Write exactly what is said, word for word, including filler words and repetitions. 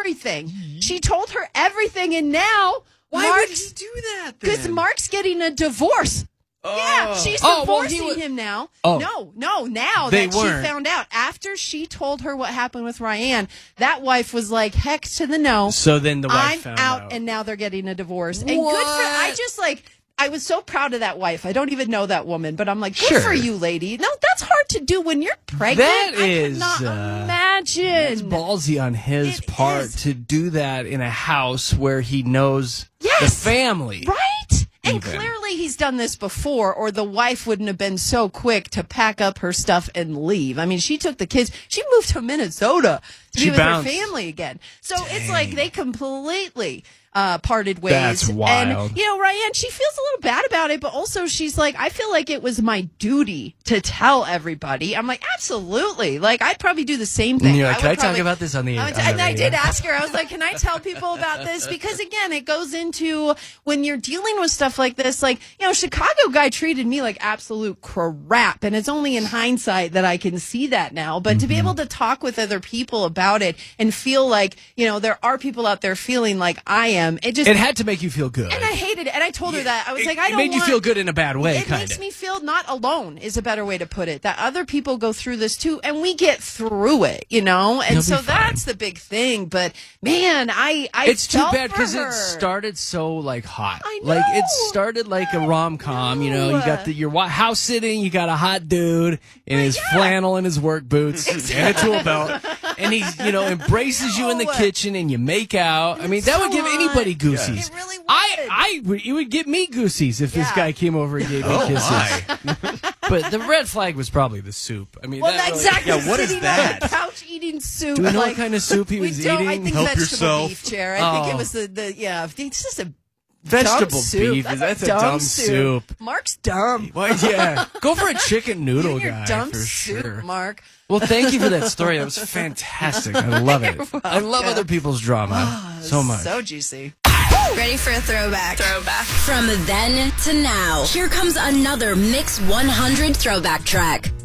everything. She told her everything, and now why Mark, would he do that? Because Mark's getting a divorce. Oh. Yeah, she's Oh, divorcing well, he w- him now. Oh. No, no, now They that weren't. she found out. After she told her what happened with Ryan, that wife was like, heck to the no. So then the wife I'm found out, out. and now they're getting a divorce. And good for, What? I just like, I was so proud of that wife. I don't even know that woman, but I'm like, good Sure. for you, lady. No, that's hard to do when you're pregnant. That I is, could not uh, imagine. It's ballsy on his It part is. to do that in a house where he knows Yes. the family. Right? And Even. clearly he's done this before, or the wife wouldn't have been so quick to pack up her stuff and leave. I mean, she took the kids. She moved to Minnesota to She be with bounced. her family again. So it's like they completely uh, parted ways. That's wild. And, you know, Ryan, she feels a little bad about it, but also she's like, I feel like it was my duty to tell everybody. I'm like, absolutely. Like, I'd probably do the same thing. And you're like, I can would I talk probably- about this on the, I on would- the And I radio? did ask her, I was like, can I tell people about this? Because again, it goes into when you're dealing with stuff like this, like, you know, Chicago guy treated me like absolute crap. And it's only in hindsight that I can see that now. But Mm-hmm. to be able to talk with other people about it and feel like, you know, there are people out there feeling like I am, it just, It had to make you feel good. and I hated it. And I told her that. I was it, like, I it don't made want, you feel good in a bad way, it kind makes of. me feel not alone is a better way to put it. That other people go through this too, and we get through it, you know. And You'll so be fine. that's the big thing. But man, I, I It's too felt bad for because her. it started so like hot. I Like it know. started like a rom com. You know, you got the your wa- house sitting. You got a hot dude in his yeah. flannel and his work boots and a tool belt, and he's you know embraces you in the No. kitchen and you make out. I mean, that would so give hot. anybody goosies. It really would. I I would- it would give me goosies if this Yeah. guy came over and gave me Oh, kisses. my. But the red flag was probably the soup. I mean, Well, that really- exactly. Yeah, what is Sitting that? on the couch eating soup. Do we know like, what kind of soup he we was don't, eating? I think Help vegetable yourself. beef, chair. I think Oh. it was the, the yeah. It's just a Vegetable dumb soup. beef. That's, That's a, a dumb, dumb soup. soup. Mark's dumb. Well, yeah, go for a chicken noodle You and your guy dumb for soup, sure. Mark. Well, thank you for that story. That was fantastic. I love it. I love other people's drama so much. So juicy. Ready for a throwback? Throwback. From then to now, here comes another Mix one hundred throwback track.